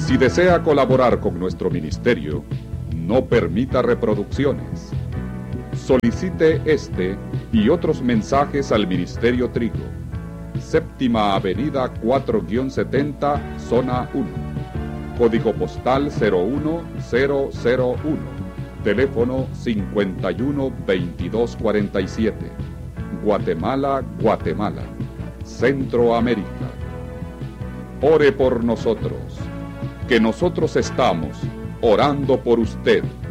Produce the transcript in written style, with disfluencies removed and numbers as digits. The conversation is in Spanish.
Si desea colaborar con nuestro ministerio, no permita reproducciones. Solicite este y otros mensajes al Ministerio Trigo. Séptima Avenida 4-70, Zona 1. Código postal 01001. Teléfono 512247. Guatemala, Guatemala. Centroamérica. Ore por nosotros, que nosotros estamos orando por usted.